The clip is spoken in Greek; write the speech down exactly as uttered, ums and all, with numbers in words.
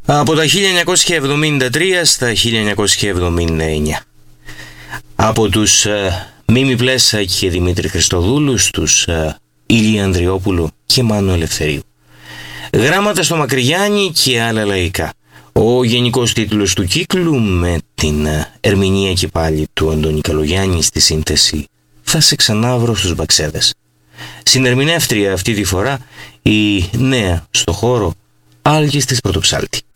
Από τα χίλια εννιακόσια εβδομήντα τρία στα χίλια εννιακόσια εβδομήντα εννιά. Από τους ε, Μίμη Πλέσα και Δημήτρη Χριστοδούλου στους ε, Ηλία Ανδριόπουλου και Μάνο Ελευθερίου. Γράμματα στο Μακρυγιάννη και άλλα λαϊκά. Ο γενικός τίτλος του κύκλου με την ε, ερμηνεία και πάλι του Αντώνη Καλογιάννη στη σύνθεση «Θα σε ξανάβρω στους Μπαξέδες». Συνερμηνεύτρια αυτή τη φορά η νέα στο χώρο Άλγης της Πρωτοψάλτη.